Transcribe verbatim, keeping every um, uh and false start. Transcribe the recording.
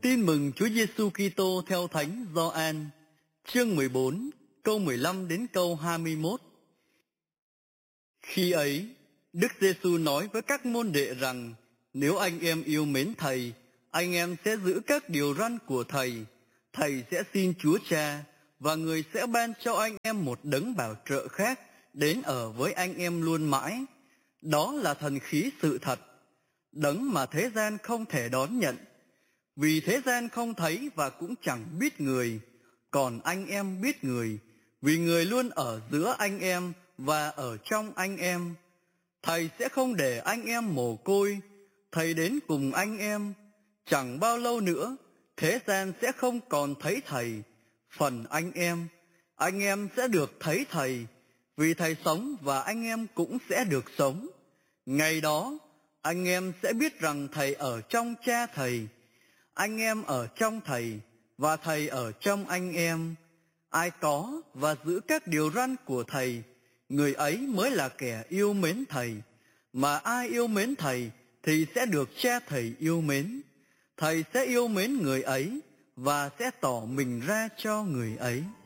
Tin mừng Chúa Giêsu Kitô theo Thánh Gioan, chương mười bốn, câu mười lăm đến câu hai mươi mốt. Khi ấy, Đức Giêsu nói với các môn đệ rằng: nếu anh em yêu mến Thầy, anh em sẽ giữ các điều răn của Thầy. Thầy sẽ xin Chúa Cha, và Người sẽ ban cho anh em một đấng bảo trợ khác đến ở với anh em luôn mãi. Đó là thần khí sự thật, đấng mà thế gian không thể đón nhận. Vì thế gian không thấy và cũng chẳng biết Người, còn anh em biết Người, vì Người luôn ở giữa anh em và ở trong anh em. Thầy sẽ không để anh em mồ côi, Thầy đến cùng anh em. Chẳng bao lâu nữa, thế gian sẽ không còn thấy Thầy. Phần anh em, anh em sẽ được thấy Thầy, vì Thầy sống và anh em cũng sẽ được sống. Ngày đó, anh em sẽ biết rằng Thầy ở trong Cha Thầy, anh em ở trong Thầy, và Thầy ở trong anh em. Ai có và giữ các điều răn của Thầy, người ấy mới là kẻ yêu mến Thầy. Mà ai yêu mến Thầy thì sẽ được Cha Thầy yêu mến. Thầy sẽ yêu mến người ấy và sẽ tỏ mình ra cho người ấy.